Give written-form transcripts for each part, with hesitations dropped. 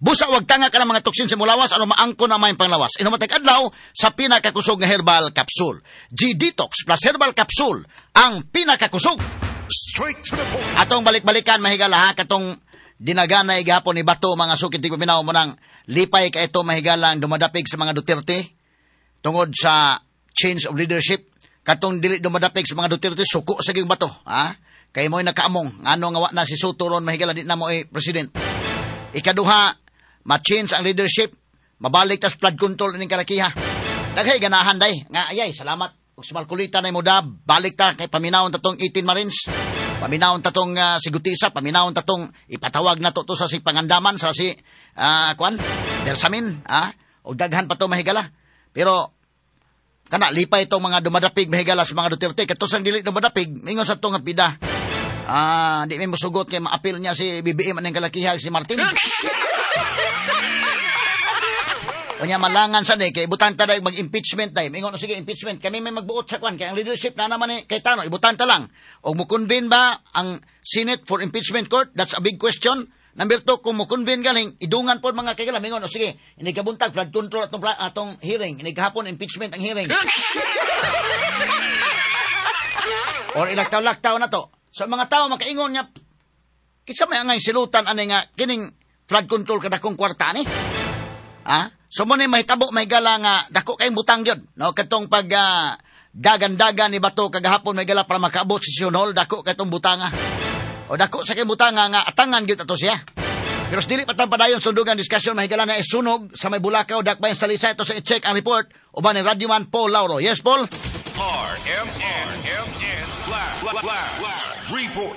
Busa wag tanga ka ng mga toksin sa mulawas ano maangko na may panglawas. Inumatag adlaw sa pinakakusog nga herbal capsule. G-Detox plus herbal capsule ang pinakakusog. Straight to the point. Atong balik-balikan mahigala ha katong dinaganay gihapon ni Bato mga sukit tigpaminaw mo nang lipay ka ito mahigalang dumadapig sa mga Duterte tungod sa change of leadership. Katong dili dumadapig sa mga Duterte suko sa gyud Bato, ha? Kay mo'y nakaamong ano nga wa na si Soto ron mahigala di na mo president. Ikaduha, ma-change ang leadership, mabalik tas flood control ning kalakiha. Daghay ganahan day nga ayay salamat ug sumalkulita na mo da balik ta kay paminawon tatong 18 Marines. Paminawon tatong sigutisa, paminawon tatong ipatawag na to sa si pangandaman sa si Bersamin, ha? O daghan pa to mahigala. Pero kana lipay itong mga dumadapig mahigala sa mga Duterte kato sang dili dumadapig mingon sa tong pida. Di may musugot kay maapil niya si BBM ning kalakiha si Martin. Kanya malangan sa kay ibutan ta dag mag-impeachment day. Mingon sige impeachment kami may magbuot sa kwan kay ang leadership na naman ni kay Tano ibutan ta lang. Og mo-convene ba ang Senate for impeachment court? That's a big question. Number 2, kung mo-convene galing idungan po mga kay mingon sige ini kabuntag flood control atong hearing, ini gahapon impeachment ang hearing. Or ilaktaw-laktaw na to. So mga tao makaingon niya kinsa may angay silutan ani nga kining flood control kada kong kwarta ni. So mo ni mahitabo may gala nga dako kay butang gyud no katong pag dagan-dagan ni Bato kagahapon may gala para makaabot si Sionol dako katong butanga. O dako sa kay butanga nga atangan gyud ato siya. Pero dili pa padayon sundugan discussion mahigala na isunog sa may Bulacau dakbay sa Talisay to sa i-check ang report uban ni Radyoman Paul Lauro. Yes Paul? RMN Flash Report.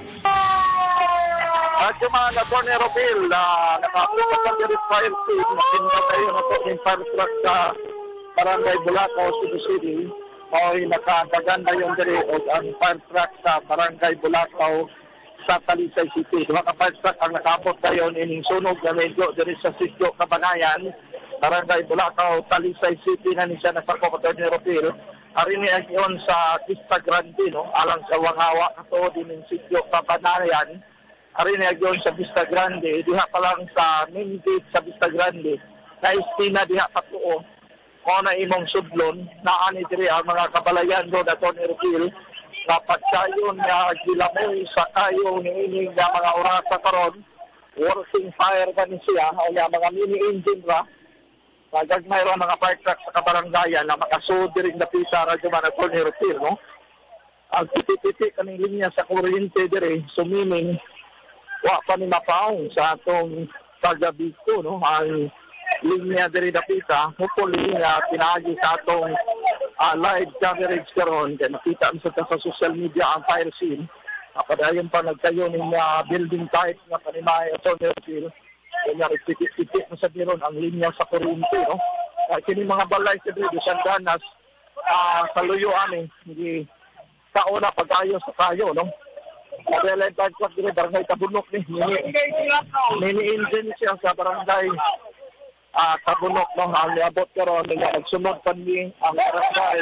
At yung mga Atty. Robel, nakapunta sa fire team, nakinta tayo na po yung fire truck sa Barangay Bulacau, Cebu City. Ay nakagaganda yung diri o ang fire truck sa Barangay Bulacau sa Talisay City. Duha ka fire truck ang nakapot tayo ining sunog na medyo diri sa Sidyo, Kabanayan, Barangay Bulacau, Talisay City na niya nakapot Atty. Robel. Ari ni agiyon sa Pista Grande, no? Alang sa Wangawa, kato din yung Sidyo, Kabanayan. Ari ni agiyon sa Pista Grande, diha pa lang sa main gate sa Pista Grande. Na istina diha patuo. Kung na imong sudlon, naani diri ang mga kabalayan doon Atty. Robel. Dapat sayon nga gilamoy sa kayo ni ining mga orasa karon. Working fire ka ni siya, o mga mini engine ra. Gagmay ro mga fire truck sa kabaranggayan na makasud diri na pisa Radyoman Atty. Robel, no? Ang titi kaning linya sa kuryente diri sumiming wa pa ni mapaong sa atong taga-Bicol, no? Ang linya diri na pisa, hopefully nga pinagi sa atong live coverage karon kay nakita sa social media ang fire scene. Padayon pa nagtayo ng building type nga panimay Atty. Robel. Kaya ipiti na sa biron ang linya sa kuryente, no? Kini mga balay sa diri sa Danas, sa luyuan hindi taona pag-ayos sa tayo, no? Kabelan tayo sa diri barangay Tabunok ni mini engine siya sa barangay Tabunok, no? Ang niabot karon nga nagsunod pa ni ang barangay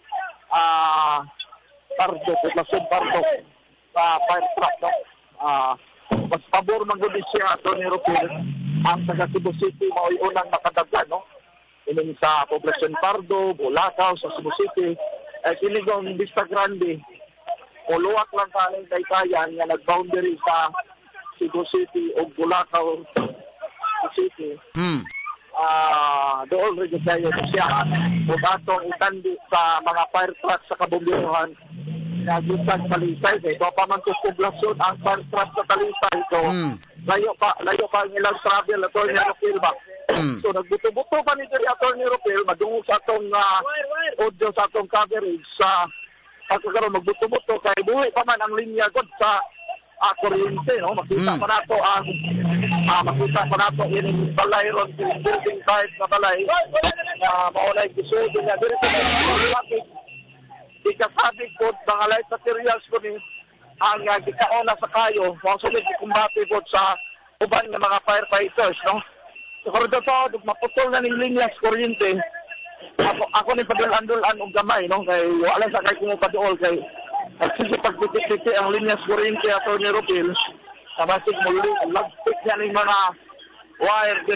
Pardo, Lasod Pardo sa fire truck, no? Mas pabor ng gudi siya Atty. Robel ang taga Cebu City mao'y unang makadagdag, no? Ining sa Poblacion Pardo, Bulacau sa Cebu City kinigong Vista Grande uluwak lang kaning kaykayan nga nag-boundary sa Cebu City o Bulacau City. Doon rin kayo siya o atong itandi sa mga fire truck sa kabumbiruhan nagitan sa Talisay. Ito pa man sa poblasyon ang fire truck sa Talisay. So, layo pa ang ilang travel Atty. Robel ba? So, nagbuto-buto pa ni Atty. Robel, madungo sa atong audio sa atong coverage sa pagkakaroon magbuto-buto kay buhay pa man ang linya god sa kuryente, no? Makita pa nato yung balay ron, building type na balay maunay kisod niya dito ikasabig po mga light materials ko ni ang gikaona sa kayo mga sulit kumbati po sa uban ng mga firefighters, no? So kung ito maputol na ng linyas kuryente ako ni padulan-dulan og gamay, no? Kay wala sa kay kumupaduol kay pagtiti ang linyas kuryente Atty. Robel, kabasig muli lagpit niya ng mga wire